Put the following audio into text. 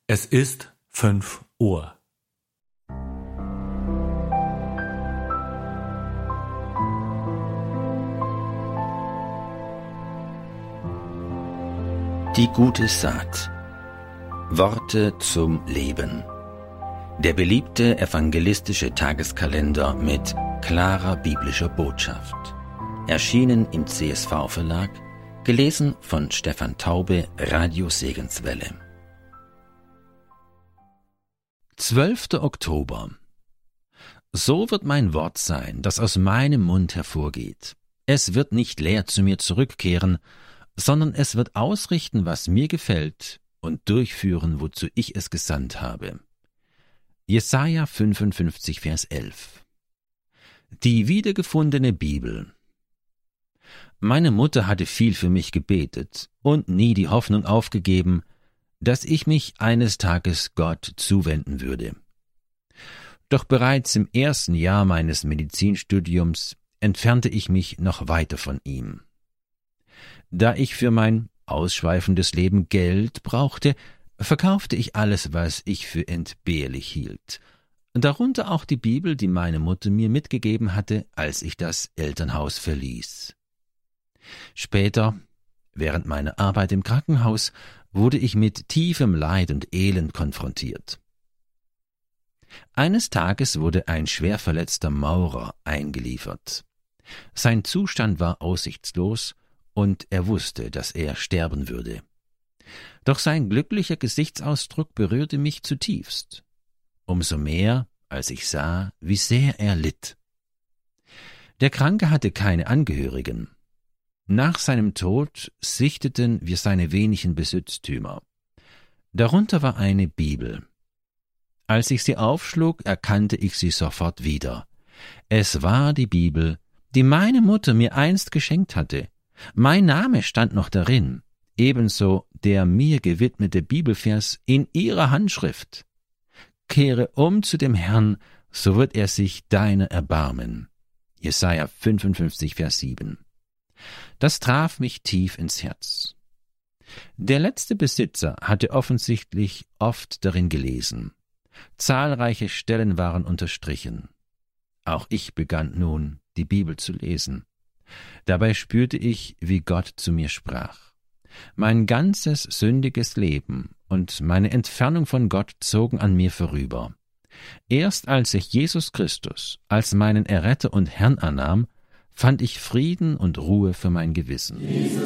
Es ist 5 Uhr. Die gute Saat. Worte zum Leben. Der beliebte evangelistische Tageskalender mit klarer biblischer Botschaft. Erschienen im CSV-Verlag, gelesen von Stefan Taube, Radio Segenswelle. 12. Oktober. So wird mein Wort sein, das aus meinem Mund hervorgeht. Es wird nicht leer zu mir zurückkehren, sondern es wird ausrichten, was mir gefällt, und durchführen, wozu ich es gesandt habe. Jesaja 55, Vers 11. Die wiedergefundene Bibel. Meine Mutter hatte viel für mich gebetet und nie die Hoffnung aufgegeben, dass ich mich eines Tages Gott zuwenden würde. Doch bereits im ersten Jahr meines Medizinstudiums entfernte ich mich noch weiter von ihm. Da ich für mein ausschweifendes Leben Geld brauchte, verkaufte ich alles, was ich für entbehrlich hielt, darunter auch die Bibel, die meine Mutter mir mitgegeben hatte, als ich das Elternhaus verließ. Später, während meiner Arbeit im Krankenhaus, wurde ich mit tiefem Leid und Elend konfrontiert. Eines Tages wurde ein schwer verletzter Maurer eingeliefert. Sein Zustand war aussichtslos und er wusste, dass er sterben würde. Doch sein glücklicher Gesichtsausdruck berührte mich zutiefst. Umso mehr, als ich sah, wie sehr er litt. Der Kranke hatte keine Angehörigen. Nach seinem Tod sichteten wir seine wenigen Besitztümer. Darunter war eine Bibel. Als ich sie aufschlug, erkannte ich sie sofort wieder. Es war die Bibel, die meine Mutter mir einst geschenkt hatte. Mein Name stand noch darin, ebenso der mir gewidmete Bibelvers in ihrer Handschrift. Kehre um zu dem Herrn, so wird er sich deiner erbarmen. Jesaja 55, Vers 7. Das traf mich tief ins Herz. Der letzte Besitzer hatte offensichtlich oft darin gelesen. Zahlreiche Stellen waren unterstrichen. Auch ich begann nun, die Bibel zu lesen. Dabei spürte ich, wie Gott zu mir sprach. Mein ganzes sündiges Leben und meine Entfernung von Gott zogen an mir vorüber. Erst als ich Jesus Christus als meinen Erretter und Herrn annahm, fand ich Frieden und Ruhe für mein Gewissen.